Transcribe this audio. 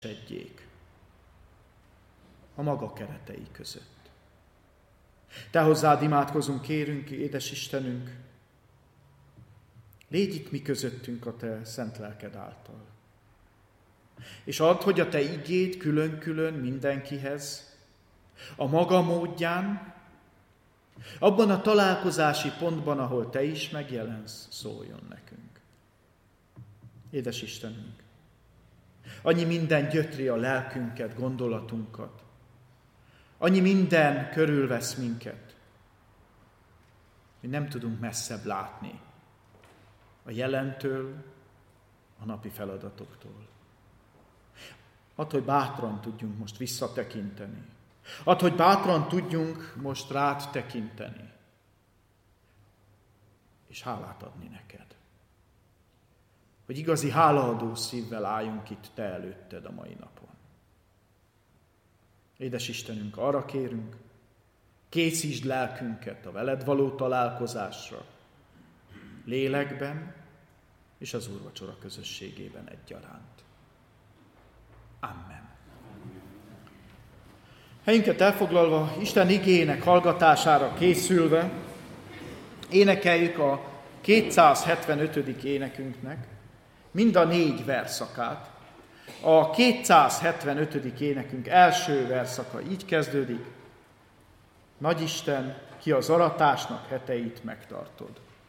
egyék a maga keretei között. Te hozzád imádkozunk, kérünk, édes Istenünk, légy itt mi közöttünk a te szent lelked által. És add, hogy a te igéd külön-külön mindenkihez, a maga módján, abban a találkozási pontban, ahol te is megjelensz, szóljon nekünk. Édes Istenünk, annyi minden gyötri a lelkünket, gondolatunkat, annyi minden körülvesz minket, hogy nem tudunk messzebb látni a jelentől, a napi feladatoktól. Add, hogy bátran tudjunk most visszatekinteni. Add, hogy bátran tudjunk most rád tekinteni. És hálát adni neked. Hogy igazi hálaadó szívvel álljunk itt te előtted a mai napon. Édes Istenünk, arra kérünk, készítsd lelkünket a veled való találkozásra, lélekben és az úrvacsora közösségében egyaránt. Amen. Helyünket elfoglalva, Isten igének hallgatására készülve, énekeljük a 275. énekünknek mind a 4 verszakát. A 275. énekünk első verszaka így kezdődik: Nagyisten, ki az aratásnak heteit megtartod.